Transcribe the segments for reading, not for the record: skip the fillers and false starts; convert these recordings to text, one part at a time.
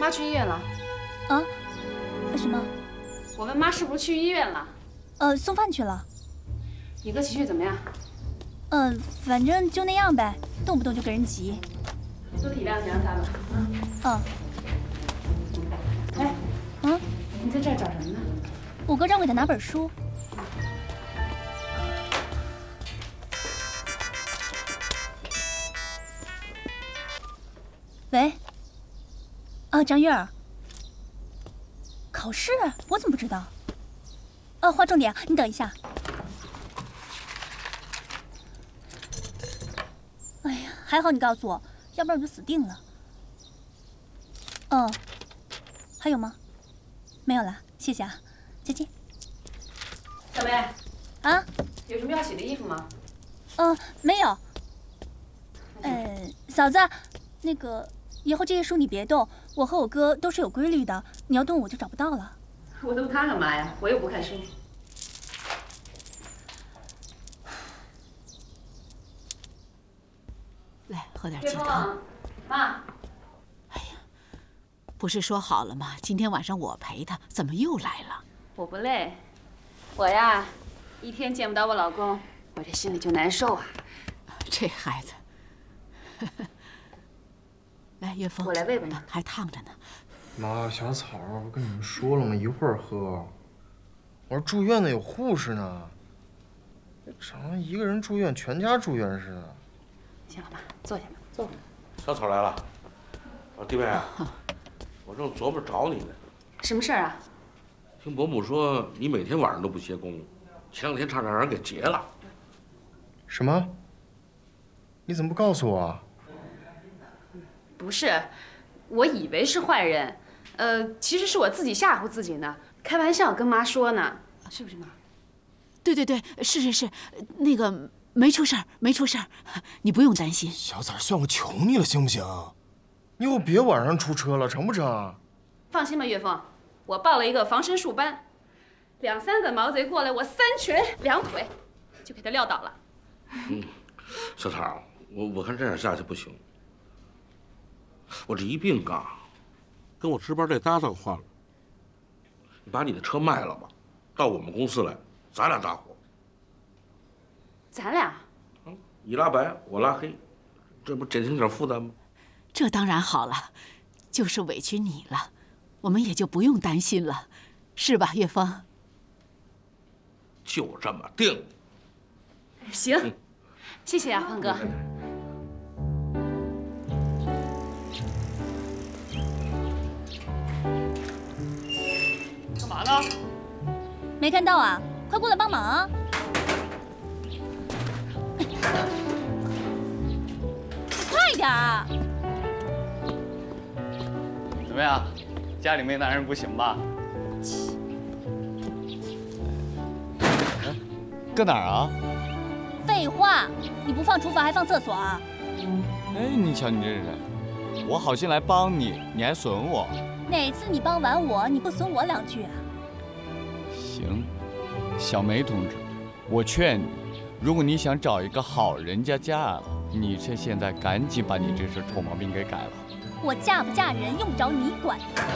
妈去医院了。 啊？什么？ 我问妈是不是去医院了？ 送饭去了。 你哥情绪怎么样？ 反正就那样呗，动不动就跟人急。 多体谅他吧。哎，你在这儿找什么呢？ 我哥让我给他拿本书。喂。张月儿。考试？我怎么不知道？划重点，你等一下。哎呀，还好你告诉我，要不然我就死定了。还有吗？没有了，谢谢啊，再见。 小梅。 啊？ 有什么要洗的衣服吗？ 没有。嫂子，那个以后这些书你别动，我和我哥都是有规律的，你要动我就找不到了。 我动它干嘛呀？我又不看书。 来，喝点鸡汤。 妈。 哎呀，不是说好了吗？今天晚上我陪他，怎么又来了？ 我不累，我呀，一天见不到我老公，我这心里就难受啊。 这孩子。来，岳峰， 我来喂喂你， 还烫着呢。 妈，小草，我跟你们说了吗？一会儿喝。我说住院的有护士呢，成了一个人住院，全家住院似的。 行了，妈，坐下吧，坐吧。 小草来了。弟妹啊，我正琢磨找你呢。 什么事儿啊？ 听伯母说你每天晚上都不歇工，前2天差点让人给劫了。 什么？你怎么不告诉我啊？ 不是，我以为是坏人，其实是我自己吓唬自己呢，开玩笑跟妈说呢，是不是妈？ 对，是，那个没出事儿，你不用担心。 小崽，算我求你了，行不行？你以后别晚上出车了，成不成？ 放心吧，岳峰，我报了一个防身术班，2、3个毛贼过来，我3拳2腿就给他撂倒了。 小草，我看这样下去不行。我这一病啊，跟我值班这搭档换了。你把你的车卖了吧，到我们公司来，咱俩搭伙。 咱俩？ 你拉白，我拉黑，这不减轻点负担吗？ 这当然好了，就是委屈你了，我们也就不用担心了，是吧，岳峰？ 就这么定。 行，谢谢啊，峰哥。 干嘛呢？ 没看到啊，快过来帮忙啊！快点啊！ 怎么样，家里没男人不行吧？搁哪儿啊？ 废话，你不放厨房还放厕所啊？ 哎，你瞧你这人，我好心来帮你，你还损我。 哪次你帮完我，你不损我2句啊？ 行，小梅同志，我劝你，如果你想找一个好人家嫁了，你趁现在赶紧把你这身臭毛病给改了。 我嫁不嫁人用不着你管。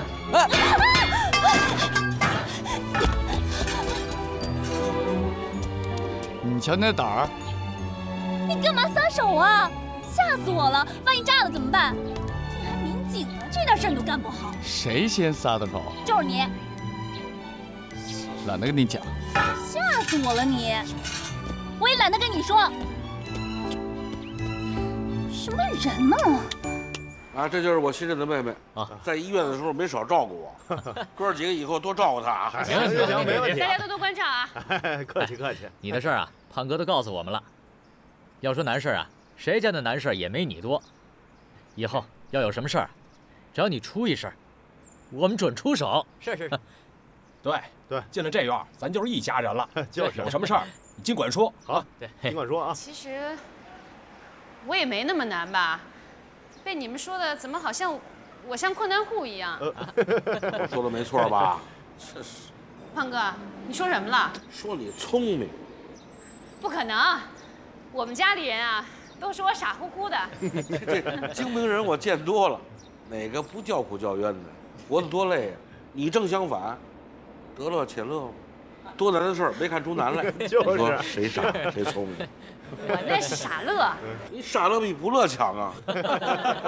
你瞧那胆儿！ 你干嘛撒手啊？吓死我了！万一炸了怎么办？你还民警呢，这点事儿你都干不好。 谁先撒的手？ 就是你。 懒得跟你讲。 吓死我了你！我也懒得跟你说。什么人呢？ 啊，这就是我新认的妹妹啊，在医院的时候没少照顾我，哥几个以后多照顾她啊。 行，没问题。 大家多多关照啊。 客气。你的事儿啊，胖哥都告诉我们了。要说难事儿啊，谁家的难事儿也没你多。以后要有什么事儿，只要你出一声，我们准出手。是。 对，进了这院，咱就是一家人了。 就是有什么事儿，你尽管说。 好， 对， 尽管说啊。 其实我也没那么难吧？被你们说的，怎么好像我像困难户一样？ 我说的没错吧？这是。 胖哥，你说什么了？ 说你聪明。 不可能，我们家里人啊，都说我傻乎乎的。 这精明人我见多了， 哪个不叫苦叫冤的？活得多累呀！你正相反，得乐且乐嘛。多难的事儿没看出难来。 就是。 你说谁傻谁聪明？ 我那傻乐。 你傻乐比不乐强啊！